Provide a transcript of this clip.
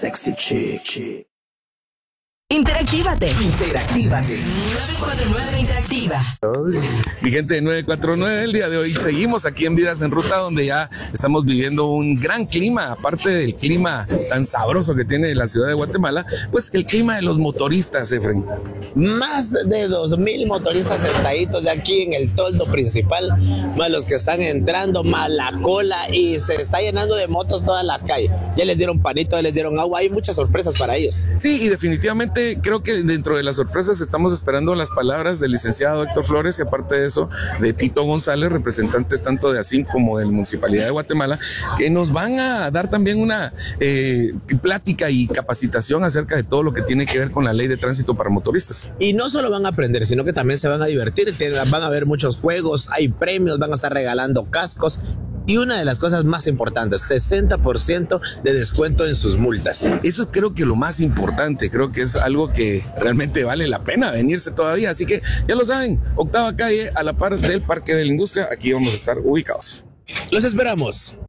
Sexy chick. Interactívate. 949 Interactiva. Mi gente de 949, el día de hoy seguimos aquí en Vidas en Ruta, donde ya estamos viviendo un gran clima, aparte del clima tan sabroso que tiene la ciudad de Guatemala, pues el clima de los motoristas, Efren. Más de 2,000 motoristas sentaditos ya aquí en el toldo principal, más los que están entrando, más la cola, y se está llenando de motos toda la calle. Ya les dieron panito, ya les dieron agua, hay muchas sorpresas para ellos. Sí, y definitivamente creo que dentro de las sorpresas estamos esperando las palabras del licenciado Héctor Flores y aparte de eso de Tito González, representantes tanto de ASIM como de la Municipalidad de Guatemala, que nos van a dar también una plática y capacitación acerca de todo lo que tiene que ver con la ley de tránsito para motoristas. Y no solo van a aprender, sino que también se van a divertir, van a ver muchos juegos, hay premios, van a estar regalando cascos. Y una de las cosas más importantes, 60% de descuento en sus multas. Eso creo que lo más importante, creo que es algo que realmente vale la pena venirse todavía. Así que ya lo saben, 8ª calle a la par del Parque de la Industria, aquí vamos a estar ubicados. Los esperamos.